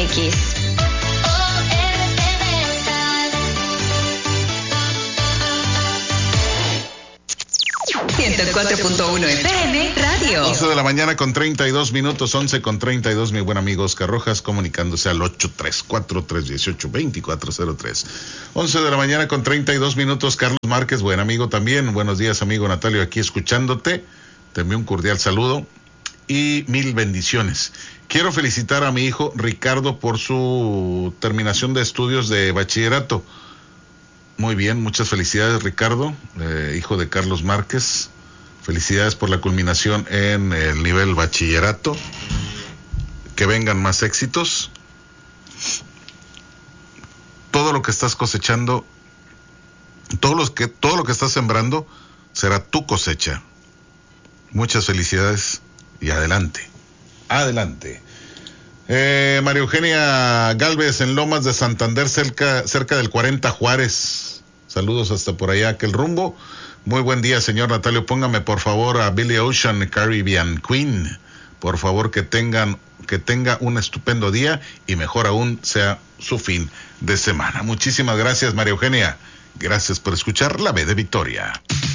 104.1 FM Radio. 11 de la mañana con 32 minutos, 11 con 32, mi buen amigo Oscar Rojas, comunicándose al 834-318-2403. 11 de la mañana con 32 minutos, Carlos Márquez, buen amigo también. Buenos días, amigo Natalio, aquí escuchándote. Te envío un cordial saludo y mil bendiciones. Quiero felicitar a mi hijo Ricardo por su terminación de estudios de bachillerato. Muy bien, muchas felicidades, Ricardo, hijo de Carlos Márquez. Felicidades por la culminación en el nivel bachillerato. Que vengan más éxitos. Todo lo que estás cosechando, todo lo que estás sembrando será tu cosecha. Muchas felicidades y adelante. Adelante. María Eugenia Galvez en Lomas de Santander, cerca del 40 Juárez. Saludos hasta por allá, aquel rumbo. Muy buen día, señor Natalio. Póngame por favor a Billy Ocean, Caribbean Queen. Por favor, que tenga un estupendo día y mejor aún sea su fin de semana. Muchísimas gracias, María Eugenia. Gracias por escuchar La B de Victoria.